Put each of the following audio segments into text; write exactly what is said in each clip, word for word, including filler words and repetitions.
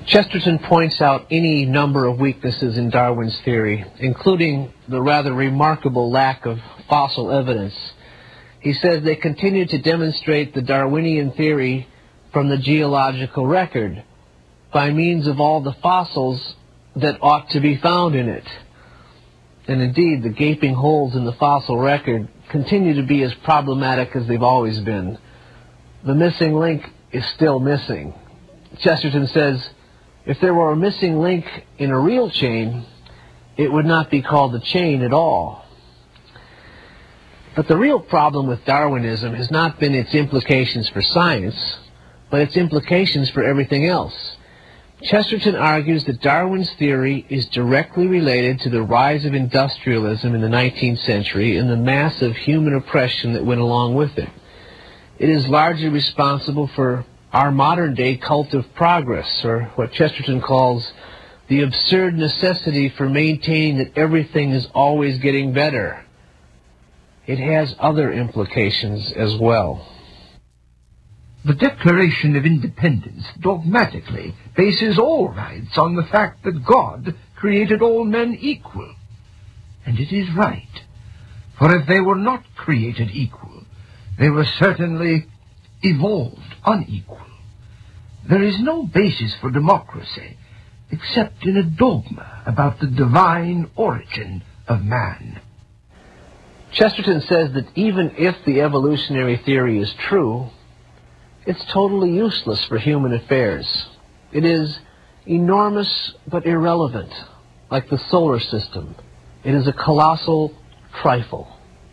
Chesterton points out any number of weaknesses in Darwin's theory, including the rather remarkable lack of fossil evidence. He says they continue to demonstrate the Darwinian theory from the geological record by means of all the fossils that ought to be found in it. And indeed, the gaping holes in the fossil record continue to be as problematic as they've always been. The missing link is still missing. Chesterton says, if there were a missing link in a real chain, it would not be called a chain at all. But the real problem with Darwinism has not been its implications for science, but its implications for everything else. Chesterton argues that Darwin's theory is directly related to the rise of industrialism in the nineteenth century and the mass of human oppression that went along with it. It is largely responsible for our modern-day cult of progress, or what Chesterton calls the absurd necessity for maintaining that everything is always getting better. It has other implications as well. The Declaration of Independence dogmatically bases all rights on the fact that God created all men equal. And it is right, for if they were not created equal, they were certainly evolved unequal. There is no basis for democracy except in a dogma about the divine origin of man. Chesterton says that even if the evolutionary theory is true, it's totally useless for human affairs. It is enormous but irrelevant, like the solar system. It is a colossal trifle.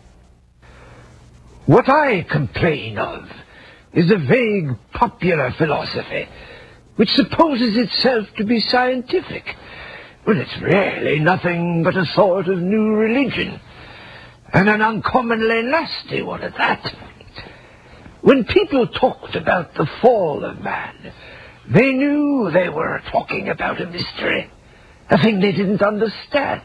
What I complain of is a vague popular philosophy which supposes itself to be scientific, when it's really nothing but a sort of new religion, and an uncommonly nasty one at that. When people talked about the fall of man, they knew they were talking about a mystery, a thing they didn't understand.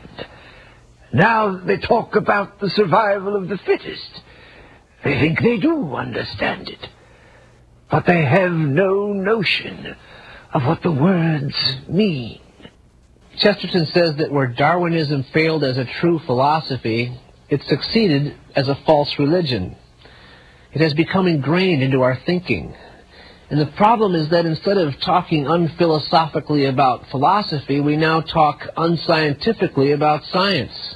Now they talk about the survival of the fittest. They think they do understand it, but they have no notion of what the words mean. Chesterton says that where Darwinism failed as a true philosophy, it succeeded as a false religion. It has become ingrained into our thinking. And the problem is that instead of talking unphilosophically about philosophy, we now talk unscientifically about science.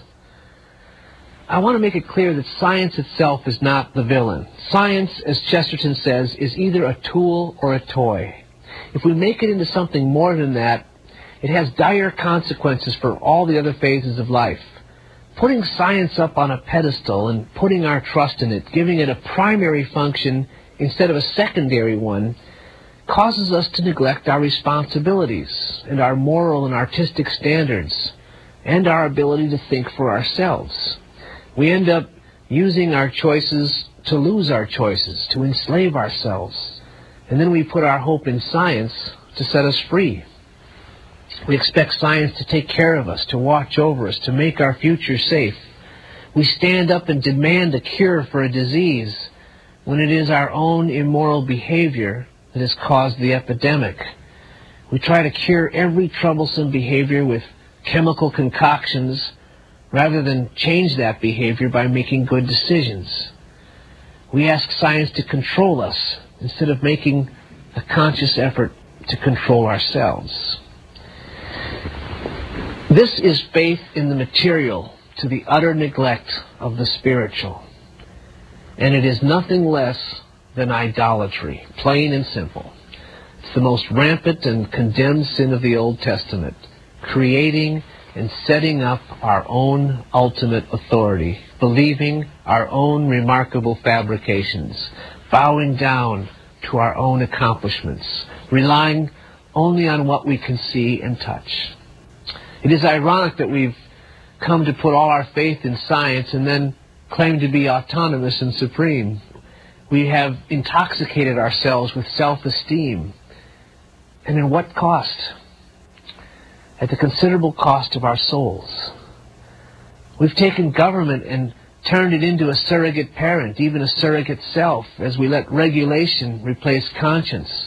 I want to make it clear that science itself is not the villain. Science, as Chesterton says, is either a tool or a toy. If we make it into something more than that, it has dire consequences for all the other phases of life. Putting science up on a pedestal and putting our trust in it, giving it a primary function instead of a secondary one, causes us to neglect our responsibilities and our moral and artistic standards and our ability to think for ourselves. We end up using our choices to lose our choices, to enslave ourselves. And then we put our hope in science to set us free. We expect science to take care of us, to watch over us, to make our future safe. We stand up and demand a cure for a disease when it is our own immoral behavior that has caused the epidemic. We try to cure every troublesome behavior with chemical concoctions rather than change that behavior by making good decisions. We ask science to control us instead of making a conscious effort to control ourselves. This is faith in the material to the utter neglect of the spiritual. And it is nothing less than idolatry, plain and simple. It's the most rampant and condemned sin of the Old Testament, creating and setting up our own ultimate authority, believing our own remarkable fabrications, bowing down to our own accomplishments, relying only on what we can see and touch. It is ironic that we've come to put all our faith in science and then claim to be autonomous and supreme. We have intoxicated ourselves with self-esteem. And at what cost? At the considerable cost of our souls. We've taken government and turned it into a surrogate parent, even a surrogate self, as we let regulation replace conscience.